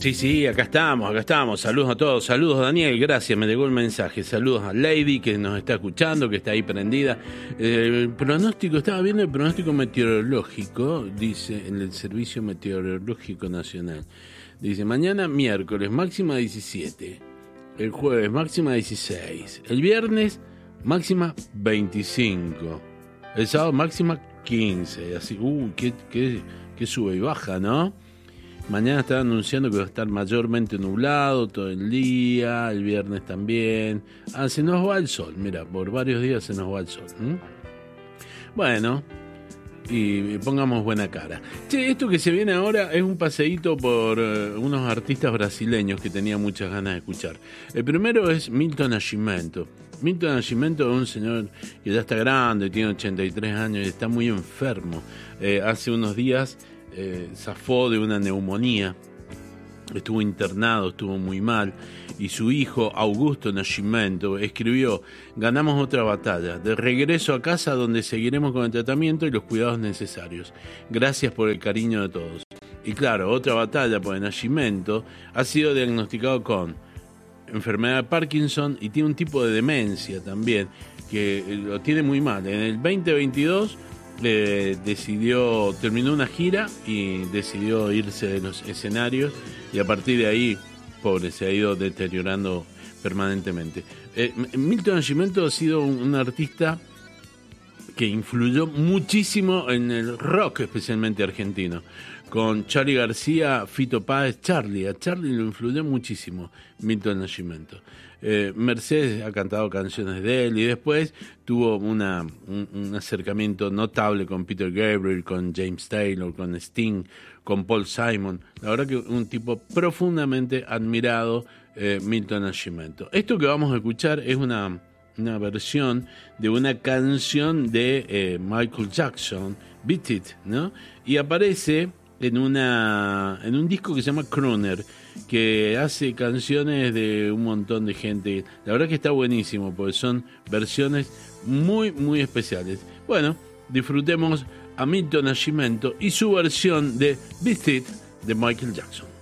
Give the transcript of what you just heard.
Sí, acá estamos. Saludos a todos. Saludos, Daniel, gracias, me llegó el mensaje. Saludos a Lady, que nos está escuchando, que está ahí prendida. El pronóstico, estaba viendo el pronóstico meteorológico, dice, en el Servicio Meteorológico Nacional. Dice, mañana miércoles, máxima 17. El jueves, máxima 16. El viernes, máxima 25. El sábado, máxima 15. Así, qué sube y baja, ¿no? Mañana están anunciando que va a estar mayormente nublado todo el día, el viernes también. Se nos va el sol, mira, por varios días se nos va el sol. Bueno, y pongamos buena cara. Che, esto que se viene ahora es un paseíto por unos artistas brasileños que tenía muchas ganas de escuchar. El primero es Milton Nascimento. Milton Nascimento es un señor que ya está grande, tiene 83 años y está muy enfermo. Hace unos días zafó de una neumonía, estuvo internado, estuvo muy mal, y su hijo Augusto Nascimento escribió: ganamos otra batalla, de regreso a casa donde seguiremos con el tratamiento y los cuidados necesarios, gracias por el cariño de todos. Y claro, otra batalla, porque Nascimento ha sido diagnosticado con enfermedad de Parkinson y tiene un tipo de demencia también que lo tiene muy mal. En el 2022 terminó una gira y decidió irse de los escenarios, y a partir de ahí, pobre, se ha ido deteriorando permanentemente. Milton Nascimento ha sido un artista que influyó muchísimo en el rock, especialmente argentino. Con Charly García, Fito Páez, Charly. A Charly lo influyó muchísimo Milton Nascimento. Mercedes ha cantado canciones de él y después tuvo un acercamiento notable con Peter Gabriel, con James Taylor, con Sting, con Paul Simon. La verdad que un tipo profundamente admirado, Milton Nascimento. Esto que vamos a escuchar es una versión de una canción de Michael Jackson, Beat It, ¿no? Y aparece en un disco que se llama Crooner, que hace canciones de un montón de gente. La verdad que está buenísimo, porque son versiones muy, muy especiales. Bueno, disfrutemos a Milton Nascimento y su versión de Beat It de Michael Jackson.